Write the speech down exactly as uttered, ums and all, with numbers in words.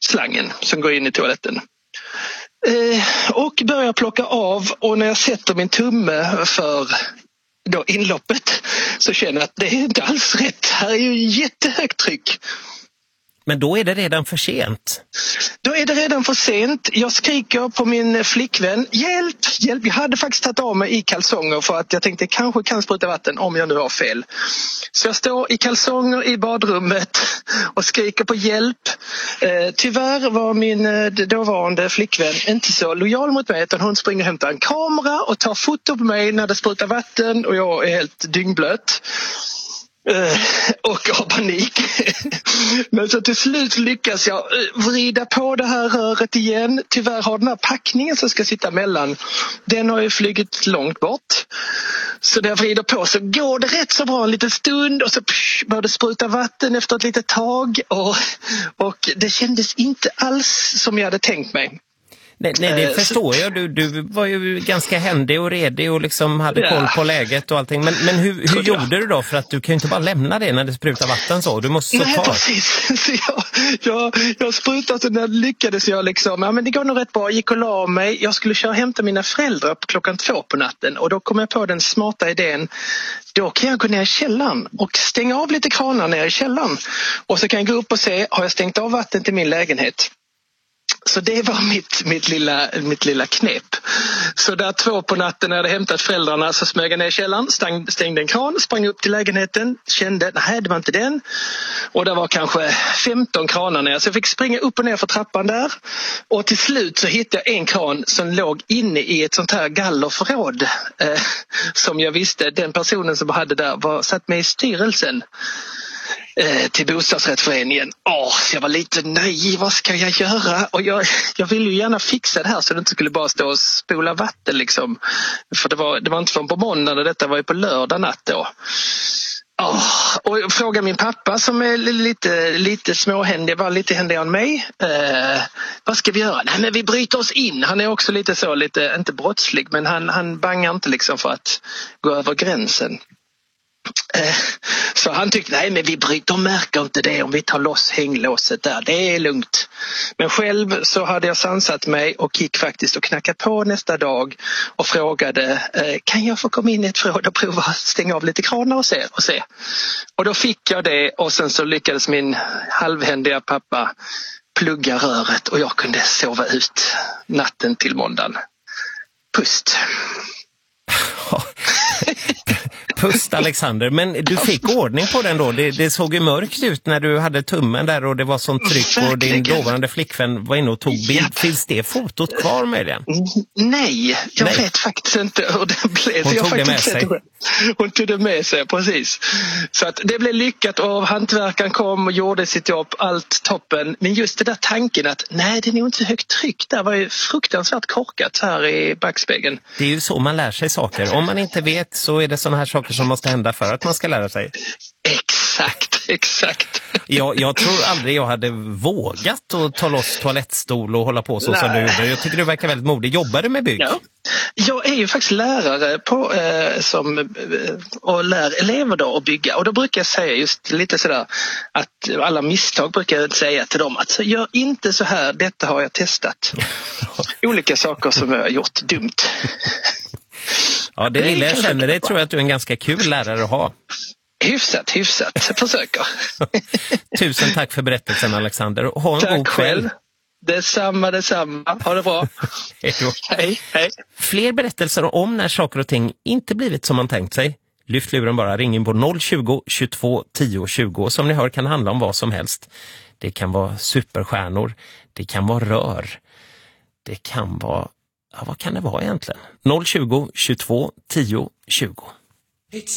slangen som går in i toaletten. Eh, och börjar plocka av, och när jag sätter min tumme för då inloppet så känner jag att det är inte alls rätt. Här är ju jättehögt tryck. Men då är det redan för sent. Då är det redan för sent. Jag skriker på min flickvän. Hjälp, hjälp. Jag hade faktiskt tagit av mig i kalsonger för att jag tänkte jag kanske kan spruta vatten om jag nu har fel. Så jag står i kalsonger i badrummet och skriker på hjälp. Eh, tyvärr var min eh, dåvarande flickvän inte så lojal mot mig, utan hon springer och hämtar en kamera och tar foto på mig när det sprutar vatten och jag är helt dyngblöt. Uh, och har panik. Men så till slut lyckas jag vrida på det här röret igen. Tyvärr har den här packningen som ska sitta mellan, den har ju flugit långt bort. Så när jag vrider på så går det rätt så bra en liten stund och så psh, började spruta vatten efter ett litet tag. Och, och det kändes inte alls som jag hade tänkt mig. Nej, nej, det förstår jag. Du, du var ju ganska händig och redig och liksom hade ja. koll på läget och allting. Men, men hur, hur gjorde du då? För att du kan ju inte bara lämna det när det sprutar vatten så. Du måste så nej, ta. Precis. Så jag, jag, jag sprutade och när lyckades jag liksom. Ja, men det går nog rätt bra. Jag gick och la mig. Jag skulle köra och hämta mina föräldrar på klockan två på natten. Och då kom jag på den smarta idén. Då kan jag gå ner i källaren och stänga av lite kranar ner i källaren. Och så kan jag gå upp och se, har jag stängt av vatten till min lägenhet? Så det var mitt, mitt, lilla, mitt lilla knep. Så där två på natten när jag hade hämtat föräldrarna så smög jag ner i källaren, stäng, stängde en kran, sprang upp till lägenheten, kände, nej det var inte den. Och det var kanske femton kranar ner, så jag fick springa upp och ner för trappan där. Och till slut så hittade jag en kran som låg inne i ett sånt här gallerförråd. Eh, som jag visste, den personen som hade där var satt med i styrelsen till bostadsrättsföreningen. Åh, så jag var lite naiv, vad ska jag göra? Och jag, jag ville ju gärna fixa det här så det inte skulle bara stå och spola vatten liksom. För det var, det var inte från på måndagen och detta var ju på lördag natt då. Oh, och jag frågade min pappa som är lite, lite småhändig, var lite händigare än mig. Eh, vad ska vi göra? Nej, men vi bryter oss in. Han är också lite så, lite, inte brottslig, men han, han bangar inte liksom för att gå över gränsen. Så han tyckte, nej men vi bryter, de märker inte det om vi tar loss hänglåset där, det är lugnt. Men själv så hade jag sansat mig och gick faktiskt och knackade på nästa dag och frågade, kan jag få komma in i ett förråd och prova att stänga av lite kranar och se, och se. Och då fick jag det och sen så lyckades min halvhändiga pappa plugga röret och jag kunde sova ut natten till måndagen. Pust. Pust, Alexander, men du fick ordning på den då. Det, det såg ju mörkt ut när du hade tummen där och det var sånt tryck och din dåvarande flickvän var inne och tog bild. Japp. Finns det fotot kvar med den? Nej, jag Nej. vet faktiskt inte hur det blev. Hon jag tog det med sig. Det. Hon tog det med sig, precis. Så att det blev lyckat och hantverkaren kom och gjorde sitt jobb, allt toppen. Men just det där tanken att nej, det är nog inte så högt tryck. Det var ju fruktansvärt korkat här i backspegeln. Det är ju så man lär sig saker. Om man inte vet så är det sådana här saker som måste hända för att man ska lära sig. Exakt, exakt. Jag, jag tror aldrig jag hade vågat att ta loss toalettstol och hålla på så Nej. som du gjorde. Jag tycker du verkar väldigt modig. Jobbar du med bygg? Ja. Jag är ju faktiskt lärare på, eh, som, eh, och lär elever då att bygga. Och då brukar jag säga just lite sådär att alla misstag brukar jag säga till dem att gör inte så här, detta har jag testat. Olika saker som jag har gjort dumt. Ja, det lilla jag känner, det tror jag att du är en ganska kul lärare att ha. Hyfsat, hyfsat. Jag försöker. Tusen tack för berättelsen, Alexander. Ha en tack god kväll. Själv. Detsamma, detsamma. Ha det bra. Hej då. Hej, hej. Fler berättelser om när saker och ting inte blivit som man tänkt sig. Lyft luren bara, ring in på noll tjugo, tjugotvå, tio, tjugo. Som ni hör kan det handla om vad som helst. Det kan vara superstjärnor. Det kan vara rör. Det kan vara... Ja, vad kan det vara egentligen? noll tjugo, tjugotvå, tio, tjugo.